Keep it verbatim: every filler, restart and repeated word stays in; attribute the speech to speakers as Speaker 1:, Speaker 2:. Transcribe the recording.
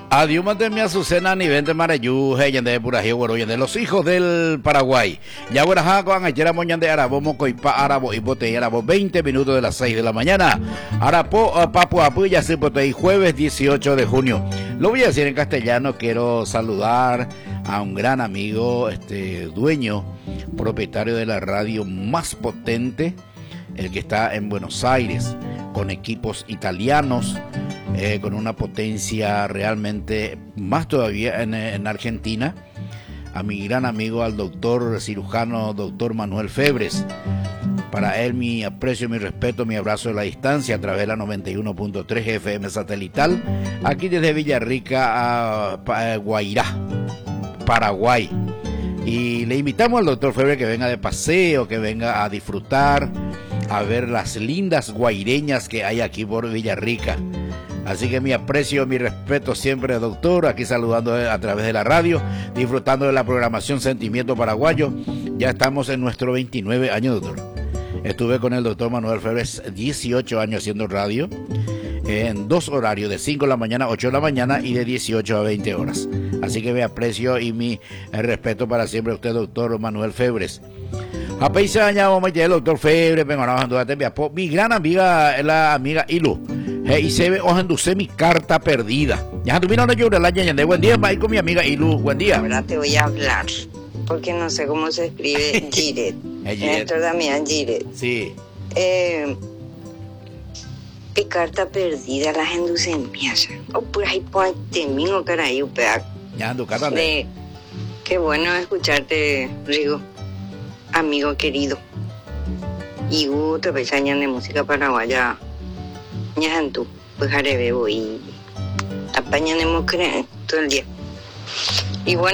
Speaker 1: Adiós, mi Azucena, ni vente Marayú, heyan de Purají, Guaroyen, de los hijos del Paraguay. Ya Guarajaco, Angachera, Moñan de Arabo, Mocoipa, Arabo y Botey, Arabo, veinte minutos de las seis de la mañana. Arapo, Papu, Apuya, Botey, jueves dieciocho de junio. Lo voy a decir en castellano, quiero saludar a un gran amigo, este dueño, propietario de la radio más potente, el que está en Buenos Aires, con equipos italianos, eh, con una potencia realmente más todavía en, en Argentina, a mi gran amigo, al doctor cirujano, doctor Manuel Febres. Para él mi aprecio, mi respeto, mi abrazo de la distancia a través de la noventa y uno punto tres F M satelital, aquí desde Villarrica a, a Guairá, Paraguay. Y le invitamos al doctor Febres que venga de paseo, que venga a disfrutar, a ver las lindas guaireñas que hay aquí por Villarrica. Así que mi aprecio, mi respeto siempre, doctor, aquí saludando a través de la radio, disfrutando de la programación Sentimiento Paraguayo. Ya estamos en nuestro veintinueve año, doctor. Estuve con el doctor Manuel Febres dieciocho años haciendo radio, en dos horarios, de cinco de la mañana, ocho de la mañana y de dieciocho a veinte horas. Así que mi aprecio y mi respeto para siempre a usted, doctor Manuel Febres. A Paisaña, vamos a meter el doctor Febres, vengo a a mi gran amiga, la amiga Ilu. Eh, y se ve, ojanduce mi carta perdida. Ya tú mira una llora la ñaña de buen día, va a ir con mi amiga Ilu, buen día.
Speaker 2: Ahora te voy a hablar, porque no sé cómo se escribe Giret. Esto también Giret.
Speaker 1: Sí.
Speaker 2: Eh, mi carta perdida, la gente se enviasa. O por ahí pues termino caray, upea.
Speaker 1: Ya ando catale.
Speaker 2: Qué bueno escucharte, Rigo, amigo querido. Y gusto pesaña de música paraguaya. Ñajantu, pues haré bebo y apañanemos todo el día. Y bueno.